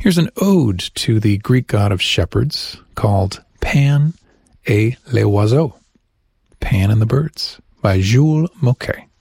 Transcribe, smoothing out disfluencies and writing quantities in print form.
Here's an ode to the Greek god of shepherds called Pan et les oiseaux, Pan and the Birds, by Jules Moquet.